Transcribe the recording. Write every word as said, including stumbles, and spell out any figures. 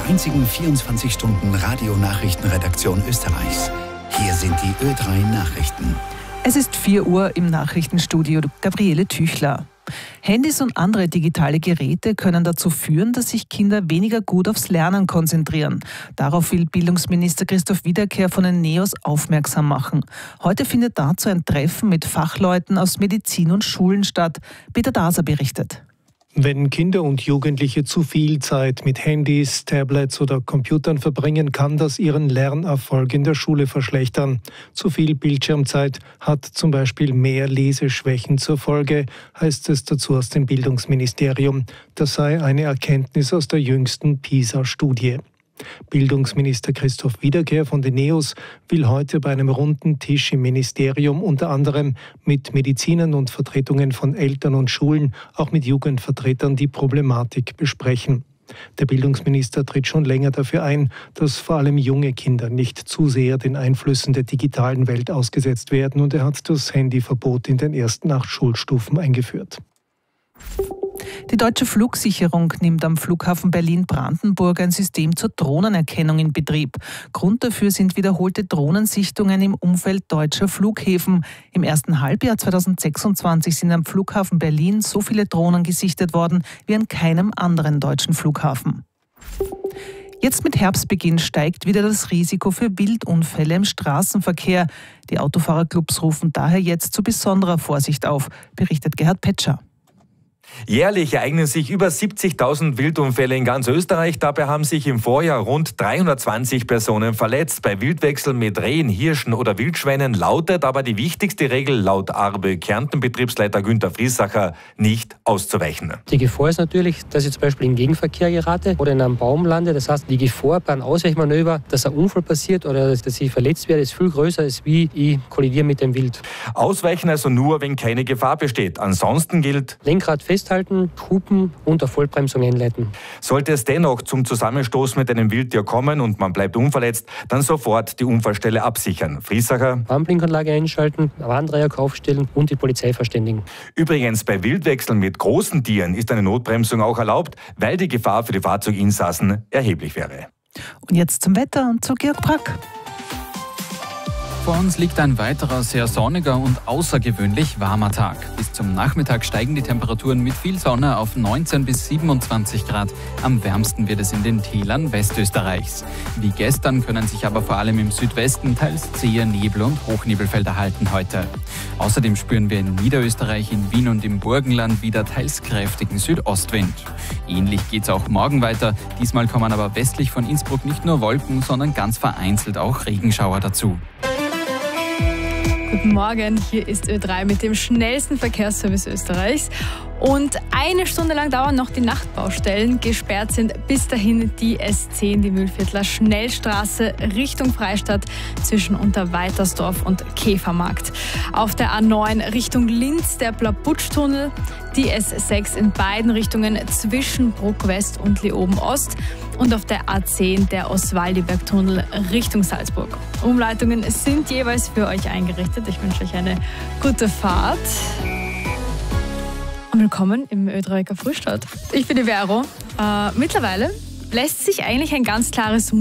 einzigen vierundzwanzig Stunden Radionachrichtenredaktion Österreichs. Hier sind die Ö drei Nachrichten. Es ist vier Uhr im Nachrichtenstudio. Gabriele Tüchler. Handys und andere digitale Geräte können dazu führen, dass sich Kinder weniger gut aufs Lernen konzentrieren. Darauf will Bildungsminister Christoph Wiederkehr von den NEOS aufmerksam machen. Heute findet dazu ein Treffen mit Fachleuten aus Medizin und Schulen statt. Peter Daser berichtet. Wenn Kinder und Jugendliche zu viel Zeit mit Handys, Tablets oder Computern verbringen, kann das ihren Lernerfolg in der Schule verschlechtern. Zu viel Bildschirmzeit hat zum Beispiel mehr Leseschwächen zur Folge, heißt es dazu aus dem Bildungsministerium. Das sei eine Erkenntnis aus der jüngsten PISA-Studie. Bildungsminister Christoph Wiederkehr von den NEOS will heute bei einem runden Tisch im Ministerium unter anderem mit Medizinern und Vertretungen von Eltern und Schulen, auch mit Jugendvertretern, die Problematik besprechen. Der Bildungsminister tritt schon länger dafür ein, dass vor allem junge Kinder nicht zu sehr den Einflüssen der digitalen Welt ausgesetzt werden, und er hat das Handyverbot in den ersten acht Schulstufen eingeführt. Die Deutsche Flugsicherung nimmt am Flughafen Berlin-Brandenburg ein System zur Drohnenerkennung in Betrieb. Grund dafür sind wiederholte Drohnensichtungen im Umfeld deutscher Flughäfen. Im ersten Halbjahr zweitausendsechsundzwanzig sind am Flughafen Berlin so viele Drohnen gesichtet worden wie an keinem anderen deutschen Flughafen. Jetzt mit Herbstbeginn steigt wieder das Risiko für Wildunfälle im Straßenverkehr. Die Autofahrerclubs rufen daher jetzt zu besonderer Vorsicht auf, berichtet Gerhard Petscher. Jährlich ereignen sich über siebzigtausend Wildunfälle in ganz Österreich. Dabei haben sich im Vorjahr rund dreihundertzwanzig Personen verletzt. Bei Wildwechseln mit Rehen, Hirschen oder Wildschweinen lautet aber die wichtigste Regel laut ARBE Kärnten-Betriebsleiter Günther Friesacher: nicht auszuweichen. Die Gefahr ist natürlich, dass ich zum Beispiel in Gegenverkehr gerate oder in einem Baum lande. Das heißt, die Gefahr beim Ausweichmanöver, dass ein Unfall passiert oder dass ich verletzt werde, ist viel größer, als wie ich kollidiere mit dem Wild. Ausweichen also nur, wenn keine Gefahr besteht. Ansonsten gilt: Lenkrad festhalten, hupen und eine Vollbremsung einleiten. Sollte es dennoch zum Zusammenstoß mit einem Wildtier kommen und man bleibt unverletzt, dann sofort die Unfallstelle absichern. Friesacher: Warnblinkanlage einschalten, Warndreieck aufstellen und die Polizei verständigen. Übrigens, bei Wildwechseln mit großen Tieren ist eine Notbremsung auch erlaubt, weil die Gefahr für die Fahrzeuginsassen erheblich wäre. Und jetzt zum Wetter und zu Georg Brack. Vor uns liegt ein weiterer sehr sonniger und außergewöhnlich warmer Tag. Bis zum Nachmittag steigen die Temperaturen mit viel Sonne auf neunzehn bis siebenundzwanzig Grad. Am wärmsten wird es in den Tälern Westösterreichs. Wie gestern können sich aber vor allem im Südwesten teils zähe Nebel- und Hochnebelfelder halten heute. Außerdem spüren wir in Niederösterreich, in Wien und im Burgenland wieder teils kräftigen Südostwind. Ähnlich geht es auch morgen weiter. Diesmal kommen aber westlich von Innsbruck nicht nur Wolken, sondern ganz vereinzelt auch Regenschauer dazu. Guten Morgen, hier ist Ö drei mit dem schnellsten Verkehrsservice Österreichs. Und eine Stunde lang dauern noch die Nachtbaustellen. Gesperrt sind bis dahin die S zehn, die Mühlviertler Schnellstraße Richtung Freistadt zwischen Unterweitersdorf und Käfermarkt. Auf der A neun Richtung Linz der Blabutschtunnel, die S sechs in beiden Richtungen zwischen Bruck West und Leoben Ost und auf der A zehn der Oswaldiberg-Tunnel Richtung Salzburg. Umleitungen sind jeweils für euch eingerichtet. Ich wünsche euch eine gute Fahrt. Willkommen im Ö drei Frühstart. Ich bin die Vero. Äh, mittlerweile lässt sich eigentlich ein ganz klares